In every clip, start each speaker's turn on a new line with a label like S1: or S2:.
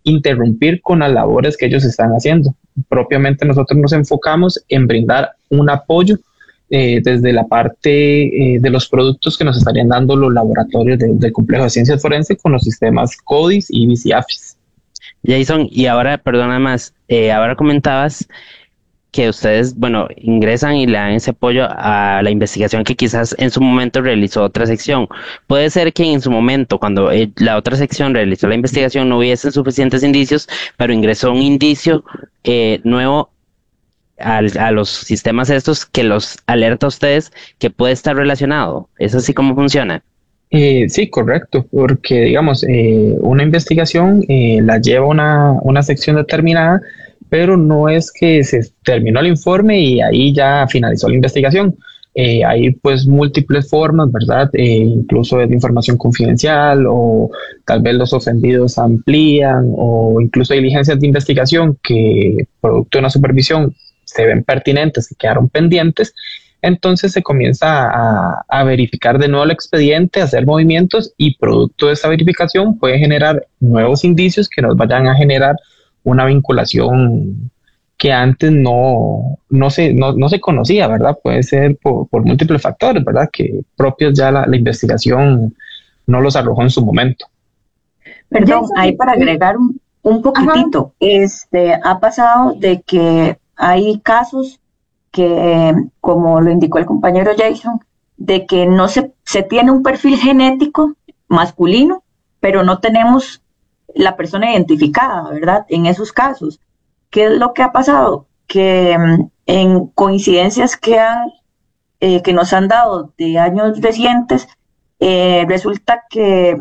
S1: interrumpir con las labores que ellos están haciendo. Propiamente nosotros nos enfocamos en brindar un apoyo desde la parte de los productos que nos estarían dando los laboratorios del Complejo de Ciencias Forenses con los sistemas CODIS y BCAFIS.
S2: Jason, y ahora, perdona más, ahora comentabas que ustedes, bueno, ingresan y le dan ese apoyo a la investigación que quizás en su momento realizó otra sección. Puede ser que en su momento, cuando la otra sección realizó la investigación, no hubiesen suficientes indicios, pero ingresó un indicio nuevo a los sistemas estos que los alerta a ustedes que puede estar relacionado. ¿Es así como funciona?
S1: Sí, correcto, porque digamos, una investigación la lleva una sección determinada, pero no es que se terminó el informe y ahí ya finalizó la investigación. Hay pues múltiples formas, ¿verdad? Incluso es de información confidencial o tal vez los ofendidos amplían o incluso diligencias de investigación que producto de una supervisión se ven pertinentes y quedaron pendientes. Entonces se comienza a verificar de nuevo el expediente, a hacer movimientos y producto de esa verificación puede generar nuevos indicios que nos vayan a generar una vinculación que antes no se conocía, ¿verdad? Puede ser por múltiples factores, ¿verdad? Que propios ya la investigación no los arrojó en su momento.
S3: Perdón, ahí para agregar un poquitito, ha pasado de que hay casos que, como lo indicó el compañero Jason, de que no se tiene un perfil genético masculino, pero no tenemos la persona identificada, ¿verdad? En esos casos, ¿qué es lo que ha pasado? Que en coincidencias que nos han dado de años recientes, resulta que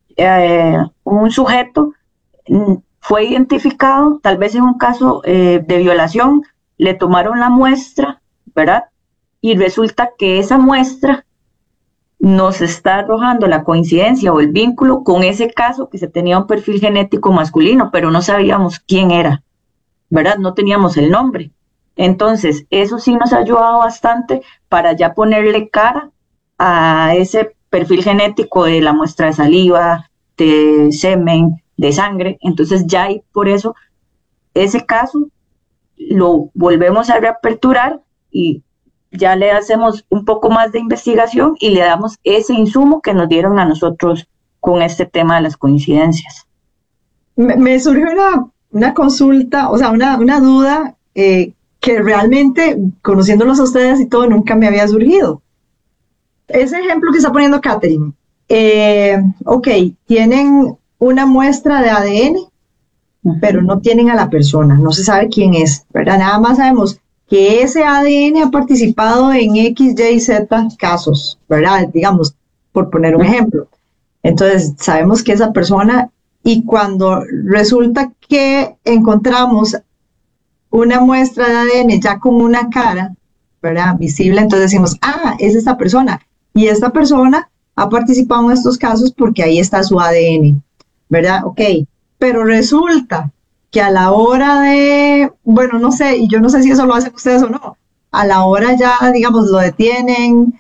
S3: un sujeto fue identificado, tal vez en un caso de violación, le tomaron la muestra, ¿verdad? Y resulta que esa muestra nos está arrojando la coincidencia o el vínculo con ese caso que se tenía un perfil genético masculino, pero no sabíamos quién era, ¿verdad? No teníamos el nombre. Entonces, eso sí nos ha ayudado bastante para ya ponerle cara a ese perfil genético de la muestra de saliva, de semen, de sangre. Entonces, ya hay por eso ese caso lo volvemos a reaperturar y ya le hacemos un poco más de investigación y le damos ese insumo que nos dieron a nosotros con este tema de las coincidencias.
S4: Me surgió una consulta, o sea, una duda que realmente, conociéndolos a ustedes y todo, nunca me había surgido. Ese ejemplo que está poniendo Catherine, ok, tienen una muestra de ADN, pero no tienen a la persona, no se sabe quién es, ¿verdad? Nada más sabemos que ese ADN ha participado en X, Y, Z casos, ¿verdad? Digamos, por poner un ejemplo. Entonces, sabemos que esa persona, y cuando resulta que encontramos una muestra de ADN ya con una cara, ¿verdad? Visible, entonces decimos, es esta persona, y esta persona ha participado en estos casos porque ahí está su ADN, ¿verdad? Ok. Pero resulta que a la hora de, bueno, no sé, y yo no sé si eso lo hacen ustedes o no, a la hora ya, digamos, lo detienen,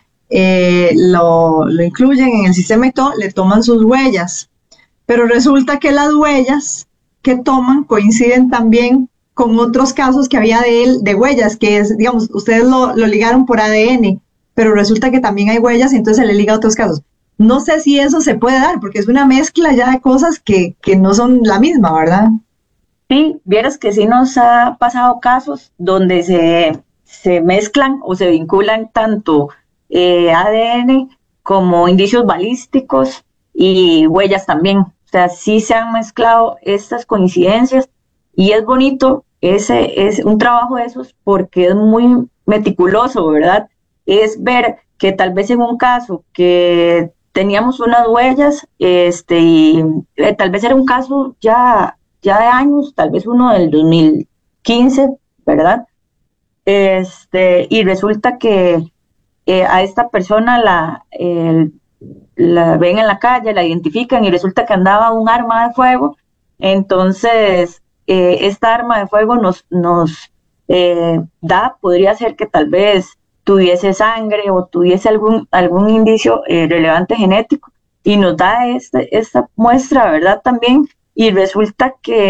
S4: lo incluyen en el sistema y todo, le toman sus huellas, pero resulta que las huellas que toman coinciden también con otros casos que había de él, de huellas, que es, digamos, ustedes lo ligaron por ADN, pero resulta que también hay huellas y entonces se le liga a otros casos. No sé si eso se puede dar, porque es una mezcla ya de cosas que no son la misma, ¿verdad?
S3: Sí, vieras que sí nos ha pasado casos donde se mezclan o se vinculan tanto ADN como indicios balísticos y huellas también. O sea, sí se han mezclado estas coincidencias y es bonito es un trabajo de esos porque es muy meticuloso, ¿verdad? Es ver que tal vez en un caso que teníamos unas huellas, y tal vez era un caso ya de años, tal vez uno del 2015, ¿verdad? Y resulta que a esta persona la ven en la calle, la identifican y resulta que andaba un arma de fuego. Entonces, esta arma de fuego nos podría ser que tal vez tuviese sangre o tuviese algún indicio relevante genético y nos da esta muestra, ¿verdad? También, y resulta que